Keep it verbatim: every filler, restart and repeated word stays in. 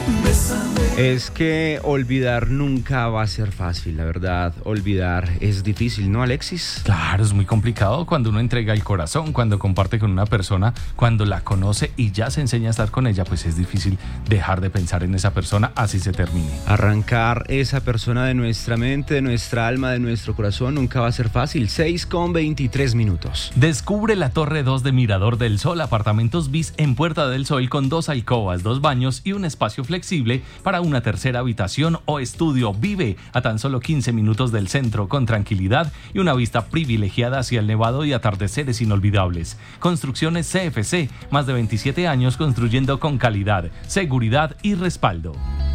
Es que olvidar nunca va a ser fácil, la verdad. Olvidar es difícil, ¿no, Alexis? Claro, es muy complicado cuando uno entrega el corazón, cuando comparte con una persona, cuando la conoce y ya se enseña a estar con ella, pues es difícil dejar de pensar en esa persona, así se termine. Arrancar esa persona de nuestra mente, de nuestra alma, de nuestro corazón, nunca va a ser fácil. seis con veintitrés minutos. Descubre la Torre dos de Mirador del Sol, apartamentos bis en Puerta del Sol con dos alcobas, dos baños y un espacio flexible para una tercera habitación o estudio. Vive a tan solo quince minutos del centro con tranquilidad y una vista privilegiada hacia el Nevado y atardeceres inolvidables. Construcciones C F C, más de veintisiete años construyendo con calidad, seguridad y respaldo.